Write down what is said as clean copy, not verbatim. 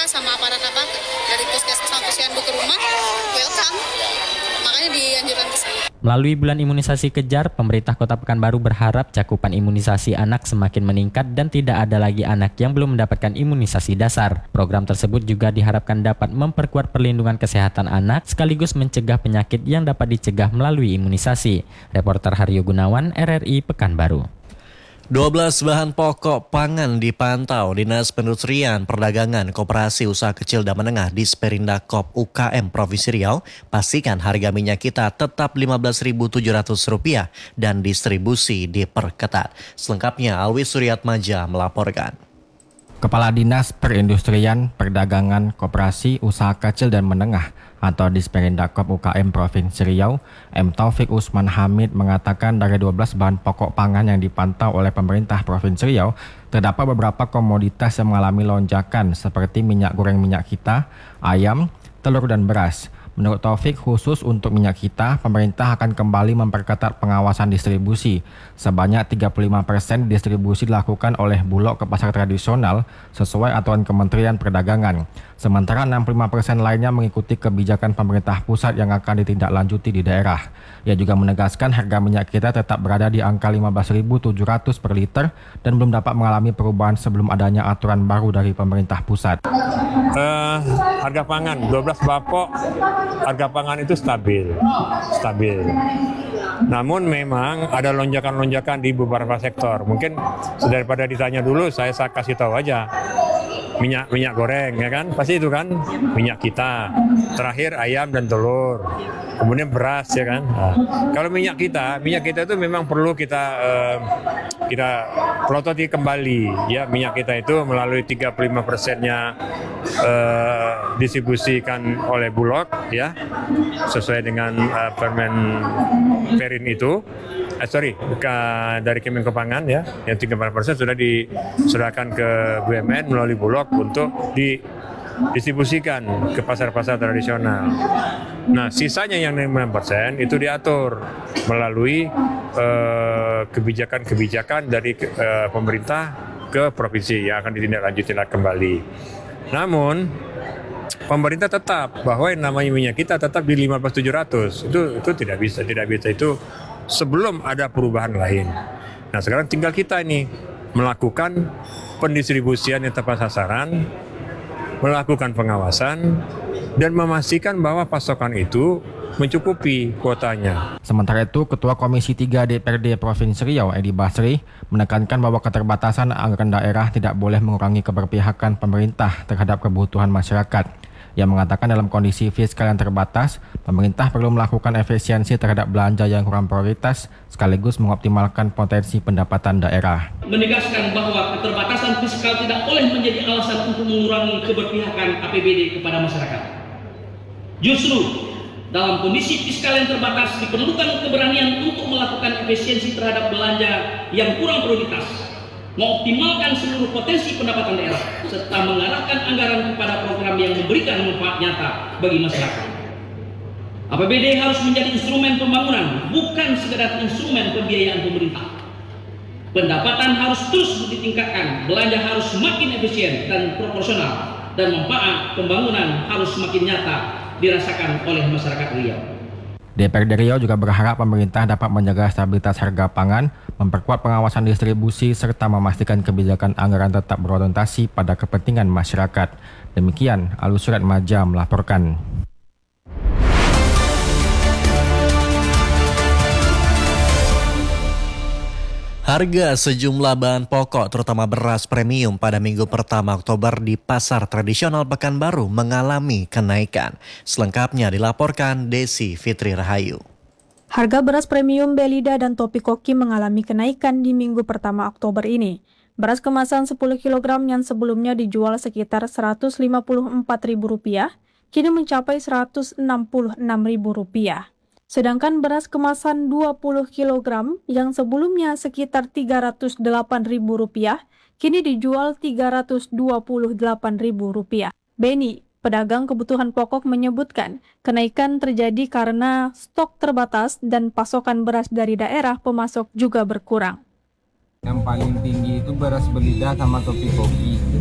sama aparat dari puskesmas sama posyandu ke rumah, welcome. Makanya dianjurkan ke sini. Melalui bulan imunisasi kejar, pemerintah Kota Pekanbaru berharap cakupan imunisasi anak semakin meningkat dan tidak ada lagi anak yang belum mendapatkan imunisasi dasar. Program tersebut juga diharapkan dapat memperkuat perlindungan kesehatan anak sekaligus mencegah penyakit yang dapat dicegah melalui imunisasi. Reporter Haryo Gunawan, RRI Pekanbaru. 12 bahan pokok pangan dipantau Dinas Perindustrian, Perdagangan, Koperasi Usaha Kecil dan Menengah di Disperindak UKM Provinsi Riau. Pastikan harga minyak kita tetap Rp15.700 dan distribusi diperketat. Selengkapnya Alwi Suryatmaja melaporkan. Kepala Dinas Perindustrian, Perdagangan, Koperasi Usaha Kecil dan Menengah atau Disperindak UKM Provinsi Riau, M. Taufik Usman Hamid mengatakan dari 12 bahan pokok pangan yang dipantau oleh pemerintah Provinsi Riau, terdapat beberapa komoditas yang mengalami lonjakan seperti minyak goreng minyak kita, ayam, telur dan beras. Menurut Taufik, khusus untuk minyak kita, pemerintah akan kembali memperketat pengawasan distribusi. Sebanyak 35% distribusi dilakukan oleh Bulog ke pasar tradisional sesuai aturan Kementerian Perdagangan. Sementara 65% lainnya mengikuti kebijakan pemerintah pusat yang akan ditindaklanjuti di daerah. Ia juga menegaskan harga minyak kita tetap berada di angka Rp15.700 per liter dan belum dapat mengalami perubahan sebelum adanya aturan baru dari pemerintah pusat. Harga pangan 12 bapok, harga pangan itu stabil. Namun memang ada lonjakan-lonjakan di beberapa sektor. Mungkin daripada ditanya dulu, saya kasih tahu aja. Minyak goreng, ya kan? Pasti itu kan minyak kita. Terakhir ayam dan telur. Kemudian beras, ya kan? Nah, kalau minyak kita itu memang perlu kita pelototi kembali. Ya, minyak kita itu melalui 35%-nya distribusikan oleh Bulog, ya, sesuai dengan Perin itu. Dari Kemenko Pangan, ya, yang 35% sudah diserahkan ke BUMN melalui Bulog untuk didistribusikan ke pasar-pasar tradisional. Nah, sisanya yang 6% itu diatur melalui kebijakan-kebijakan dari pemerintah ke provinsi yang akan ditindaklanjuti kembali. Namun pemerintah tetap bahwa yang namanya minyak kita tetap di 15.700. Itu tidak bisa itu sebelum ada perubahan lain. Nah, sekarang tinggal kita ini melakukan pendistribusian yang tepat sasaran, melakukan pengawasan, dan memastikan bahwa pasokan itu mencukupi kuotanya. Sementara itu, Ketua Komisi 3 DPRD Provinsi Riau, Edi Basri, menekankan bahwa keterbatasan anggaran daerah tidak boleh mengurangi keberpihakan pemerintah terhadap kebutuhan masyarakat. Yang mengatakan dalam kondisi fiskal yang terbatas, pemerintah perlu melakukan efisiensi terhadap belanja yang kurang prioritas, sekaligus mengoptimalkan potensi pendapatan daerah. Menegaskan bahwa keterbatasan fiskal tidak boleh menjadi alasan untuk mengurangi keberpihakan APBD kepada masyarakat. Justru, dalam kondisi fiskal yang terbatas diperlukan keberanian untuk melakukan efisiensi terhadap belanja yang kurang prioritas, mengoptimalkan seluruh potensi pendapatan daerah, serta mengarahkan anggaran kepada program yang memberikan manfaat nyata bagi masyarakat. APBD harus menjadi instrumen pembangunan, bukan sekedar instrumen pembiayaan pemerintah. Pendapatan harus terus ditingkatkan, belanja harus semakin efisien dan proporsional, dan manfaat pembangunan harus semakin nyata dirasakan oleh masyarakat Riau. DPRD Riau juga berharap pemerintah dapat menjaga stabilitas harga pangan, memperkuat pengawasan distribusi, serta memastikan kebijakan anggaran tetap berorientasi pada kepentingan masyarakat. Demikian, Alwi Suryatmaja melaporkan. Harga sejumlah bahan pokok terutama beras premium pada minggu pertama Oktober di pasar tradisional Pekanbaru mengalami kenaikan. Selengkapnya dilaporkan Desi Fitri Rahayu. Harga beras premium Belida dan Topikoki mengalami kenaikan di minggu pertama Oktober ini. Beras kemasan 10 kg yang sebelumnya dijual sekitar Rp154.000, kini mencapai Rp166.000. Sedangkan beras kemasan 20 kg yang sebelumnya sekitar Rp308.000, kini dijual Rp328.000. Beni, pedagang kebutuhan pokok, menyebutkan kenaikan terjadi karena stok terbatas dan pasokan beras dari daerah pemasok juga berkurang. Yang paling tinggi itu beras Belida sama Topikoki.